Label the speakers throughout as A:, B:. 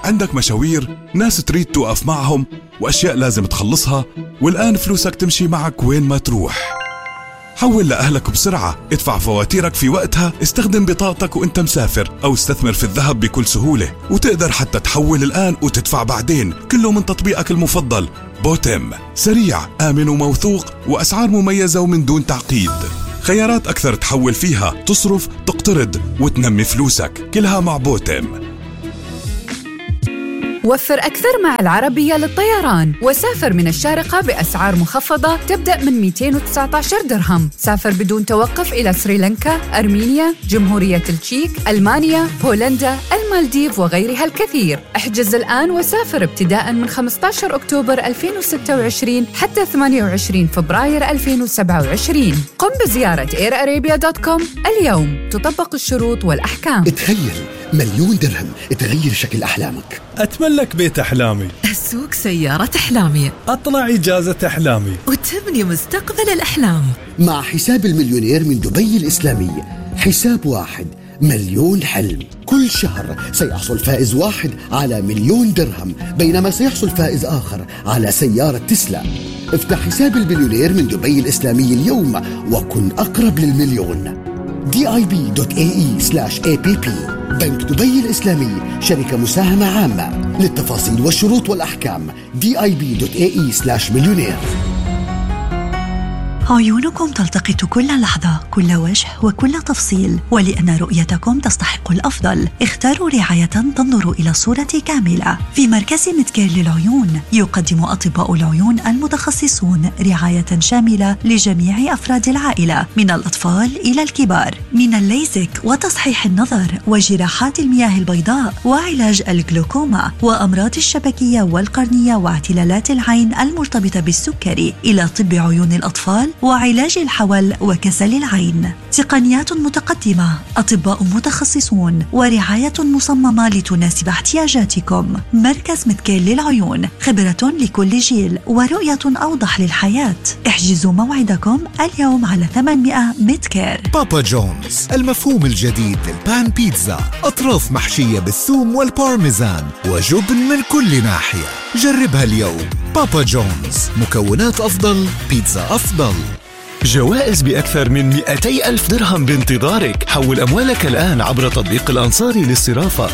A: عندك مشاوير، ناس تريد توقف معهم، وأشياء لازم تخلصها، والآن فلوسك تمشي معك وين ما تروح. حول لأهلك بسرعة، ادفع فواتيرك في وقتها، استخدم بطاقتك وانت مسافر، أو استثمر في الذهب بكل سهولة، وتقدر حتى تحول الآن وتدفع بعدين، كله من تطبيقك المفضل بوتم. سريع، آمن وموثوق، وأسعار مميزة ومن دون تعقيد. خيارات أكثر تحول فيها، تصرف، تقترض، وتنمي فلوسك، كلها مع بوتم.
B: وفر أكثر مع العربية للطيران، وسافر من الشارقة بأسعار مخفضة تبدأ من 219 درهم. سافر بدون توقف إلى سريلانكا، أرمينيا، جمهورية التشيك، ألمانيا، بولندا، المالديف وغيرها الكثير. احجز الآن وسافر ابتداء من 15 أكتوبر 2026 حتى 28 فبراير 2027. قم بزيارة airarabia.com اليوم، تطبق الشروط والأحكام.
C: تخيل 1,000,000 درهم تغير شكل أحلامك.
D: أتملك بيت أحلامي،
E: أسوق سيارة أحلامي،
D: أطلع إجازة أحلامي،
E: وتبني مستقبل الأحلام.
C: مع حساب المليونير من دبي الإسلامي، حساب واحد 1,000,000 حلم. كل شهر سيحصل فائز واحد على 1,000,000 درهم، بينما سيحصل فائز آخر على سيارة تسلا. افتح حساب المليونير من دبي الإسلامي اليوم وكن أقرب للمليون. dib.ae/app. بنك دبي الإسلامي، شركة مساهمة عامة. للتفاصيل والشروط والأحكام dib.ae/مليونير.
F: عيونكم تلتقط كل لحظة، كل وجه وكل تفصيل، ولأن رؤيتكم تستحق الأفضل اختاروا رعاية تنظر إلى الصورة كاملة. في مركز ميدكير للعيون يقدم أطباء العيون المتخصصون رعاية شاملة لجميع أفراد العائلة، من الأطفال إلى الكبار، من الليزك وتصحيح النظر وجراحات المياه البيضاء وعلاج الجلوكوما وأمراض الشبكية والقرنية واعتلالات العين المرتبطة بالسكري، إلى طب عيون الأطفال وعلاج الحول وكسل العين. تقنيات متقدمة، أطباء متخصصون، ورعاية مصممة لتناسب احتياجاتكم. مركز ميدكير للعيون، خبرة لكل جيل ورؤية أوضح للحياة. احجزوا موعدكم اليوم على 800 ميدكير.
G: بابا جونز، المفهوم الجديد للبان بيتزا، أطراف محشية بالثوم والبارميزان وجبن من كل ناحية. جربها اليوم. بابا جونز، مكونات أفضل، بيتزا أفضل.
H: جوائز بأكثر من 200,000 درهم بانتظارك. حول أموالك الآن عبر تطبيق الأنصاري للصرافة.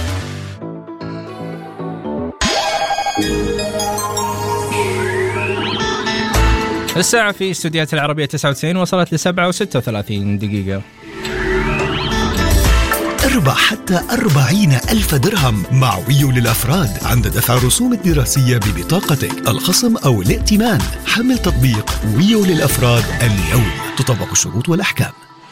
I: الساعة في استوديوهات العربية 99 وصلت ل7:36 دقيقة.
H: اربح حتى 40,000 درهم مع ويو للأفراد عند دفع الرسوم الدراسية ببطاقتك، الخصم أو الائتمان. حمل تطبيق ويو للأفراد اليوم، تطبق الشروط والأحكام.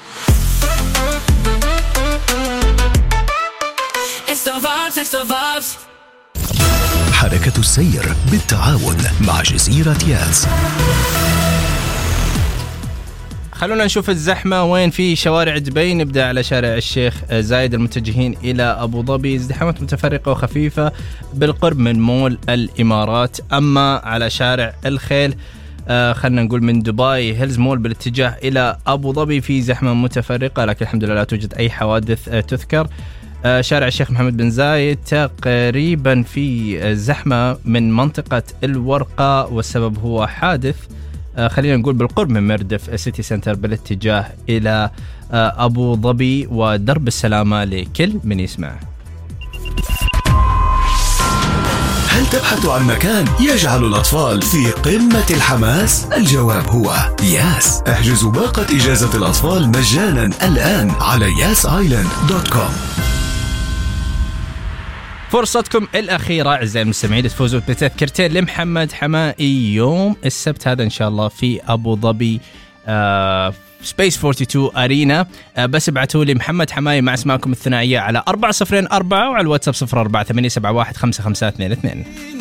H: حركة السير بالتعاون مع جزيرة ياس.
I: خلونا نشوف الزحمة وين في شوارع دبي. نبدأ على شارع الشيخ زايد المتجهين إلى أبو ظبي، ازدحامات متفرقة وخفيفة بالقرب من مول الإمارات. أما على شارع الخيل خلنا نقول من دبي هيلز مول بالاتجاه إلى أبو ظبي في زحمة متفرقة، لكن الحمد لله لا توجد أي حوادث تذكر. شارع الشيخ محمد بن زايد تقريبا في زحمة من منطقة الورقة، والسبب هو حادث خلينا نقول بالقرب من مردف سيتي سنتر بالاتجاه إلى أبو ظبي، ودرب السلامة لكل من يسمع.
H: هل تبحث عن مكان يجعل الأطفال في قمة الحماس؟ الجواب هو ياس. احجزوا باقة إجازة الأطفال مجانا الآن على yasisland.com.
I: فرصتكم الأخيرة أعزائي المستمعين تفوزوا بتذكرتين لمحمد حمائي يوم السبت هذا إن شاء الله في أبو ظبي سبيس 42 أرينا. بس ابعتوا لي محمد حمائي مع اسماءكم الثنائية على 404 وعلى الواتساب 0488715522.